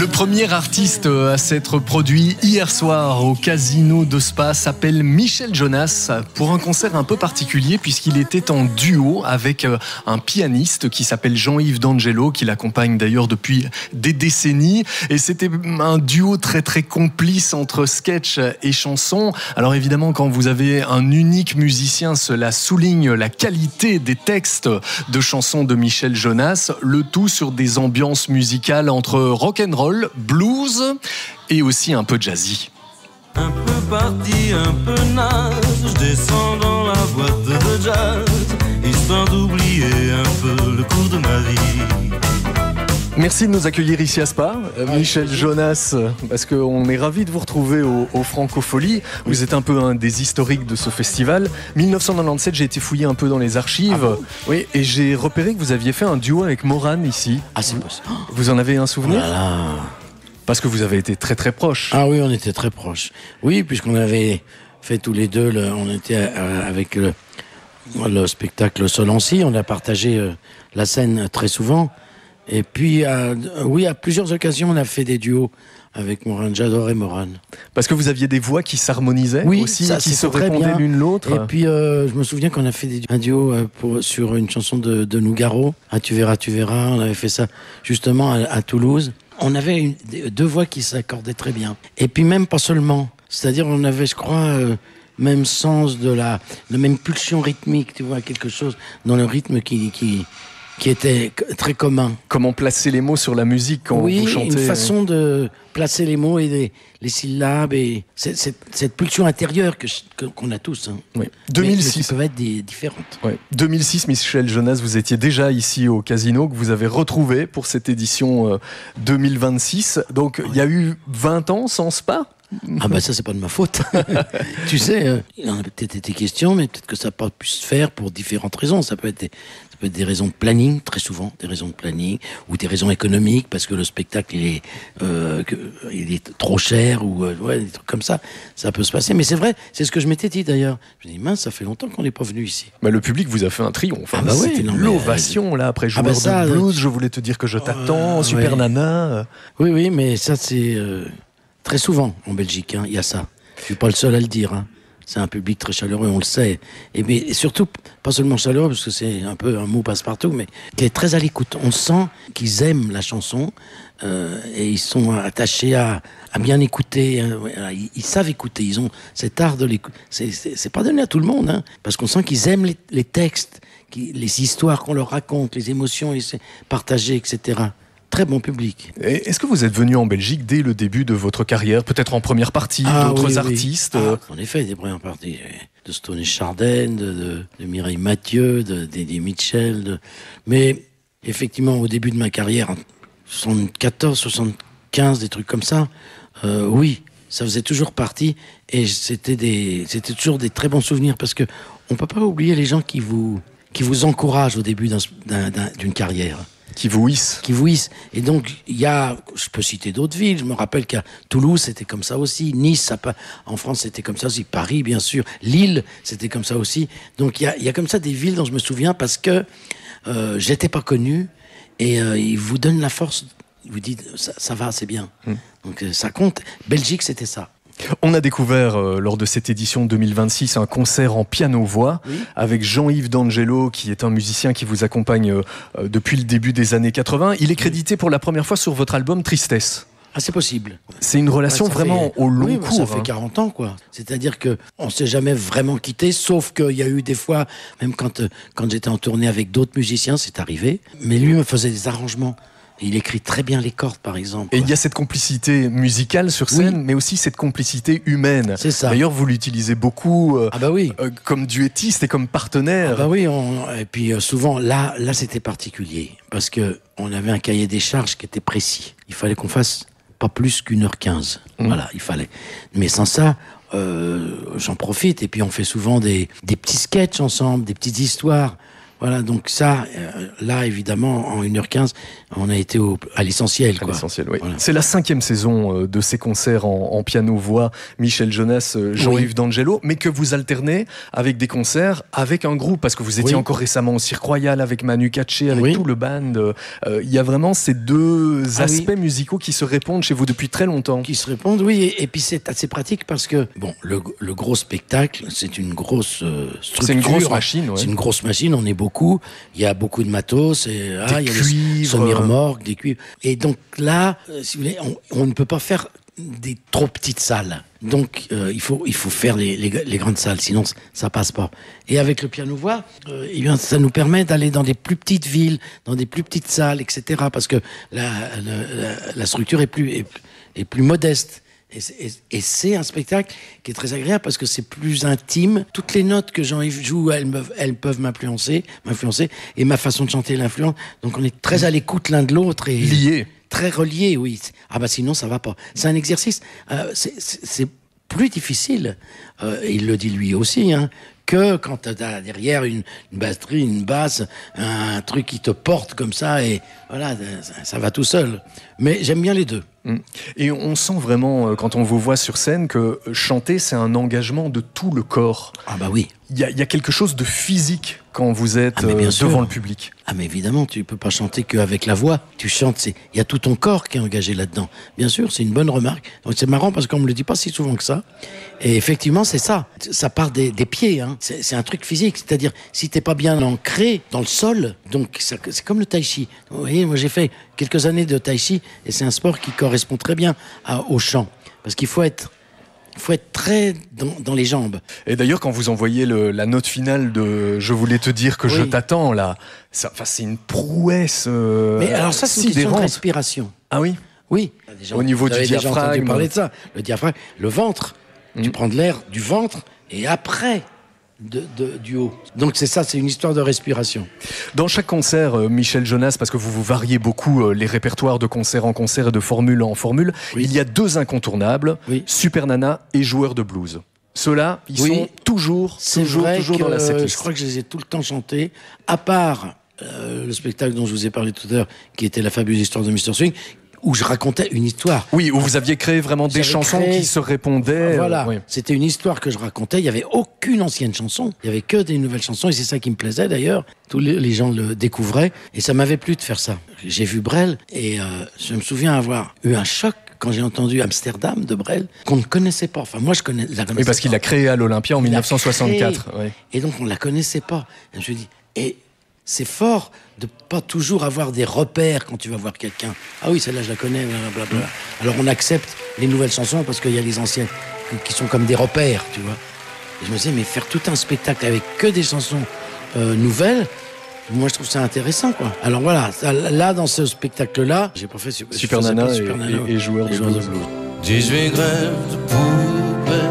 Le premier artiste à s'être produit hier soir au Casino de Spa s'appelle Michel Jonas pour un concert un peu particulier puisqu'il était en duo avec un pianiste qui s'appelle Jean-Yves D'Angelo, qui l'accompagne d'ailleurs depuis des décennies, et c'était un duo très très complice entre sketch et chanson. Alors évidemment, quand vous avez un unique musicien, cela souligne la qualité des textes de chansons de Michel Jonas, le tout sur des ambiances musicales entre rock'n'roll, blues et aussi un peu jazzy. Un peu parti, un peu naze, je descends dans la boîte de jazz, histoire d'oublier un peu le cours de ma vie. Merci de nous accueillir ici à Spa, Michel Jonas, parce qu'on est ravis de vous retrouver au Francofolie. Vous êtes un peu un des historiques de ce festival. 1997, j'ai été fouillé un peu dans les archives, oui, et j'ai repéré que vous aviez fait un duo avec Morane ici. Ah, c'est possible. Vous en avez un souvenir ? Voilà. Parce que vous avez été très très proches. Ah oui, on était très proches. Oui, puisqu'on avait fait tous les deux, on était avec le spectacle Solancy, on a partagé la scène très souvent. Et puis, oui, à plusieurs occasions, on a fait des duos avec Morane. J'adorais Morane. Parce que vous aviez des voix qui s'harmonisaient, oui, aussi, ça, qui se très répondaient bien. l'une l'autre. Et puis, je me souviens qu'on a fait un duo sur une chanson de Nougaro, « Ah, tu verras, tu verras ». On avait fait ça justement à Toulouse. On avait deux voix qui s'accordaient très bien. Et puis même pas seulement. C'est-à-dire, on avait, je crois, même sens de la même pulsion rythmique, tu vois, quelque chose dans le rythme qui était très commun. Comment placer les mots sur la musique quand vous chantez? Oui, une façon de placer les mots et les syllabes, et cette pulsion intérieure qu'on a tous. Hein. Oui. 2006. Mais qui peuvent être différentes. Ouais. 2006, Michel Jonas, vous étiez déjà ici au Casino, que vous avez retrouvé pour cette édition 2026. Donc, il y a eu 20 ans sans Spa. Ah ben ça, c'est pas de ma faute. Tu sais, il en a peut-être été question, mais peut-être que ça n'a pas pu se faire pour différentes raisons. Ça peut être des raisons de planning, très souvent, des raisons de planning, ou des raisons économiques, parce que le spectacle, il est trop cher, ou ouais, des trucs comme ça. Ça peut se passer. Mais c'est vrai, c'est ce que je m'étais dit d'ailleurs. Je me dis, mince, ça fait longtemps qu'on n'est pas venu ici. Bah, le public vous a fait un triomphe. C'était l'ovation, là, après joueur de blues, je voulais te dire que je t'attends, Super Nana. Oui, mais ça, c'est... très souvent en Belgique, hein, il y a ça. Je suis pas le seul à le dire. Hein. C'est un public très chaleureux, on le sait. Et surtout, pas seulement chaleureux, parce que c'est un peu un mot passe-partout, mais qui est très à l'écoute. On sent qu'ils aiment la chanson et ils sont attachés à bien écouter. Ils savent écouter, ils ont cet art de l'écoute. C'est pas donné à tout le monde, hein, parce qu'on sent qu'ils aiment les textes, les histoires qu'on leur raconte, les émotions partagées, etc. Très bon public. Et est-ce que vous êtes venu en Belgique dès le début de votre carrière, peut-être en première partie, d'autres artistes En effet, des premières parties de Stone Chardin, de Mireille Mathieu, d'Eddie Mitchell. Mais effectivement, au début de ma carrière, en 74, 75, des trucs comme ça, oui, ça faisait toujours partie, et c'était toujours des très bons souvenirs, parce que on peut pas oublier les gens qui vous encouragent au début d'une carrière. Qui vous hissent. Et donc, je peux citer d'autres villes. Je me rappelle qu'à Toulouse, c'était comme ça aussi. Nice, en France, c'était comme ça aussi. Paris, bien sûr. Lille, c'était comme ça aussi. Donc, il y a comme ça des villes dont je me souviens, parce que j'étais pas connu, et ils vous donnent la force. Ils vous disent, ça va, c'est bien. Donc, ça compte. Belgique, c'était ça. On a découvert lors de cette édition 2026 un concert en piano-voix avec Jean-Yves D'Angelo, qui est un musicien qui vous accompagne depuis le début des années 80. Il est crédité pour la première fois sur votre album Tristesse. Ah, c'est possible. C'est une relation vraiment au long cours. Ça fait 40 ans, quoi. C'est-à-dire qu'on ne s'est jamais vraiment quitté, sauf qu'il y a eu des fois, même quand j'étais en tournée avec d'autres musiciens, c'est arrivé. Mais lui me faisait des arrangements. Il écrit très bien les cordes, par exemple. Et il y a cette complicité musicale sur scène, mais aussi cette complicité humaine. C'est ça. D'ailleurs, vous l'utilisez beaucoup comme duettiste et comme partenaire. Ah bah oui, et puis souvent, là c'était particulier, parce qu'on avait un cahier des charges qui était précis. Il fallait qu'on fasse pas plus qu'1h15. Voilà, il fallait. Mais sans ça, j'en profite, et puis on fait souvent des petits sketchs ensemble, des petites histoires. Voilà, donc ça, là, évidemment, en 1h15, on a été à l'essentiel. À l'essentiel, oui. Voilà. C'est la 5e saison de ces concerts en piano-voix, Michel Jonas, Jean-Yves D'Angelo, mais que vous alternez avec des concerts avec un groupe, parce que vous étiez encore récemment au Cirque Royal avec Manu Katché, avec tout le band. Il y a vraiment ces deux aspects musicaux qui se répondent chez vous depuis très longtemps. Qui se répondent, oui, et puis c'est assez pratique parce que, bon, le gros spectacle, c'est une grosse structure. C'est une grosse machine, ouais. C'est une grosse machine, on est beaucoup, il y a beaucoup de matos, il y a des semi-remorques, des cuivres. Et donc là, si vous voulez, on ne peut pas faire des trop petites salles. Donc il faut faire les grandes salles, sinon ça passe pas. Et avec le piano-voix, ça nous permet d'aller dans des plus petites villes, dans des plus petites salles, etc. Parce que la structure est plus modeste. Et c'est un spectacle qui est très agréable parce que c'est plus intime. Toutes les notes que Jean-Yves joue, elles peuvent m'influencer, et ma façon de chanter l'influence. Donc on est très à l'écoute l'un de l'autre et liés. Très reliés, oui. Ah bah sinon ça va pas. C'est un exercice. C'est plus difficile. Il le dit lui aussi, hein, que quand tu as derrière une batterie, une basse, un truc qui te porte comme ça, et voilà, ça va tout seul. Mais j'aime bien les deux. Et on sent vraiment, quand on vous voit sur scène, que chanter, c'est un engagement de tout le corps. Ah bah oui. Il y a quelque chose de physique quand vous êtes devant le public. Ah mais évidemment, tu peux pas chanter qu'avec la voix. Tu chantes, il y a tout ton corps qui est engagé là-dedans. Bien sûr, c'est une bonne remarque. Donc c'est marrant parce qu'on me le dit pas si souvent que ça. Et effectivement, c'est ça. Ça part des pieds. Hein. C'est un truc physique. C'est-à-dire, si t'es pas bien ancré dans le sol, donc c'est comme le tai chi. Vous voyez, moi j'ai fait quelques années de tai chi et c'est un sport qui correspond très bien au chant. Parce qu'il faut être très dans les jambes. Et d'ailleurs, quand vous envoyez la note finale de « Je voulais te dire que je t'attends », là, c'est une prouesse Mais alors ça, c'est une question de respiration. Ah oui ? Oui. Au niveau du diaphragme. Déjà entendu parler de ça. Le diaphragme, le ventre. Tu prends de l'air du ventre et après du haut. Donc c'est ça, c'est une histoire de respiration. Dans chaque concert, Michel Jonas, parce que vous variez beaucoup les répertoires de concert en concert et de formule en formule, il y a 2 incontournables, Super Nana et Joueur de blues. Ceux-là, ils sont toujours dans la setlist. Je crois que je les ai tout le temps chantés, à part le spectacle dont je vous ai parlé tout à l'heure, qui était La fabuleuse histoire de Mr. Swing, où je racontais une histoire. Oui, où vous aviez créé vraiment des chansons qui se répondaient. Voilà, c'était une histoire que je racontais. Il n'y avait aucune ancienne chanson. Il n'y avait que des nouvelles chansons. Et c'est ça qui me plaisait d'ailleurs. Tous les gens le découvraient. Et ça m'avait plu de faire ça. J'ai vu Brel et je me souviens avoir eu un choc quand j'ai entendu Amsterdam de Brel, qu'on ne connaissait pas. Enfin, moi, la connaissais pas. Oui, parce qu'il l'a créé à l'Olympia en 1964. Et donc, on ne la connaissait pas. Et je me suis dit... C'est fort de pas toujours avoir des repères quand tu vas voir quelqu'un. Ah oui, celle-là, je la connais, blablabla. Alors, on accepte les nouvelles chansons parce qu'il y a les anciennes qui sont comme des repères, tu vois. Et je me disais, mais faire tout un spectacle avec que des chansons nouvelles, moi, je trouve ça intéressant, quoi. Alors voilà, là, dans ce spectacle-là, j'ai pas fait Super Nana et Joueur de blues. 18 grèves de poupées